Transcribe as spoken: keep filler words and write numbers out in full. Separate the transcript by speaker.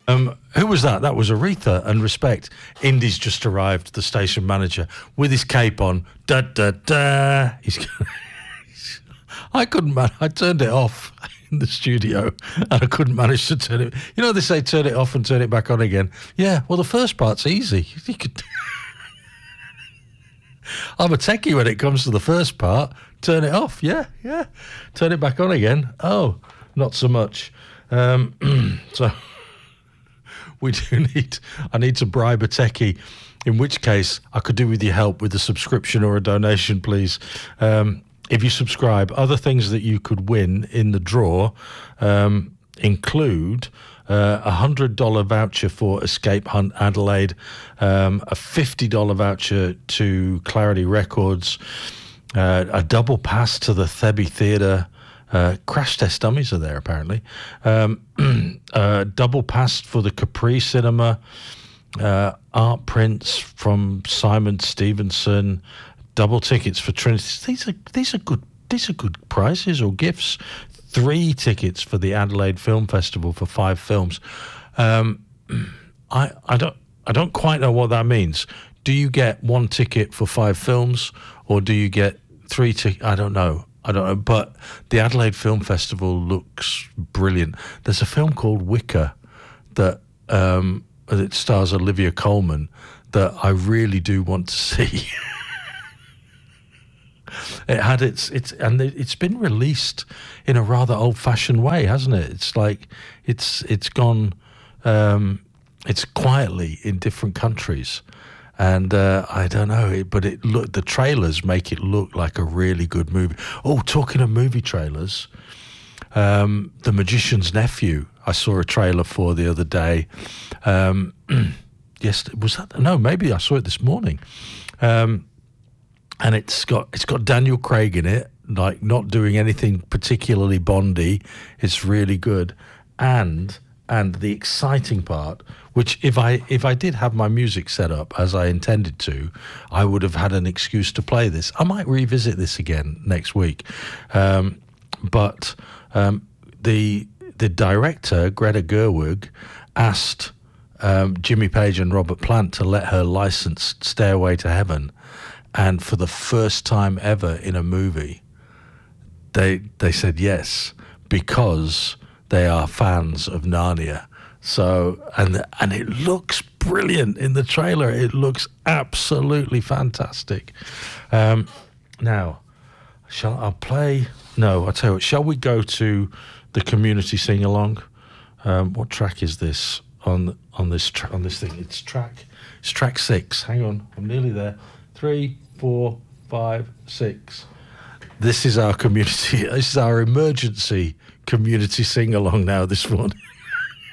Speaker 1: Um, who was that? That was Aretha and Respect. Indy's just arrived, the station manager, with his cape on. Da da da. He's. I couldn't. Man- I turned it off in the studio, and I couldn't manage to turn it. You know, they say turn it off and turn it back on again. Yeah. Well, the first part's easy. You could. I'm a techie when it comes to the first part. Turn it off. Yeah, yeah. Turn it back on again. Oh, not so much. Um, so. We do need, I need to bribe a techie, in which case I could do with your help with a subscription or a donation, please. Um, if you subscribe, other things that you could win in the draw um, include uh, a one hundred dollars voucher for Escape Hunt Adelaide, um, a fifty dollars voucher to Clarity Records, uh, a double pass to the Thebby Theatre. Uh, Crash Test Dummies are there, apparently. Um, uh, double pass for the Capri Cinema. Uh, art prints from Simon Stevenson. Double tickets for Trinity. These are these are good. These are good prizes or gifts. Three tickets for the Adelaide Film Festival for five films. Um, I I don't I don't quite know what that means. Do you get one ticket for five films, or do you get three tickets? I don't know. I don't know, but the Adelaide Film Festival looks brilliant. There's a film called Wicker that um, it stars Olivia Colman that I really do want to see. It had its its and it's been released in a rather old-fashioned way, hasn't it? It's like it's it's gone um, it's quietly in different countries. And uh, I don't know, but it look the trailers make it look like a really good movie. Oh, talking of movie trailers, um, The Magician's Nephew, I saw a trailer for the other day. Um, yes, was that? No, maybe I saw it this morning. Um, and it's got it's got Daniel Craig in it, like not doing anything particularly Bondy. It's really good, and. And the exciting part, which if I if I did have my music set up as I intended to, I would have had an excuse to play this. I might revisit this again next week. Um, but um, the the director, Greta Gerwig, asked um, Jimmy Page and Robert Plant to let her license Stairway to Heaven. And for the first time ever in a movie, they they said yes, because they are fans of Narnia. So, and and it looks brilliant in the trailer. It looks absolutely fantastic. Um, now, shall I play? No, I'll tell you what, shall we go to the community sing-along? Um, what track is this on on this tra- on this thing? It's track, it's track six. Hang on, I'm nearly there. Three, four, five, six. This is our community, this is our emergency community sing-along now this morning.